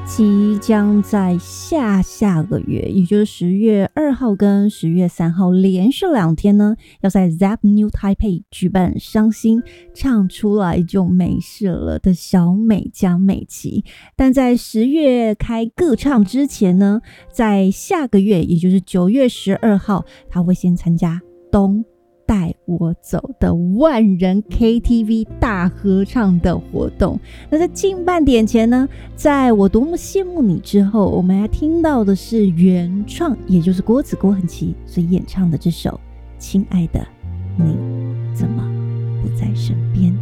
即将在下个月，也就是10月2号跟10月3号连续2天呢，要在 Zepp New Taipei 举办伤心唱出来就没事了的小美加美琪。但在10月开歌唱之前呢，在下个月，也就是9月12号，他会先参加东带我走的万人 KTV 大合唱的活动。那在近半点前呢，在我多么羡慕你之后，我们还听到的是原创，也就是郭子郭恒琪所演唱的这首亲爱的你怎么不在身边。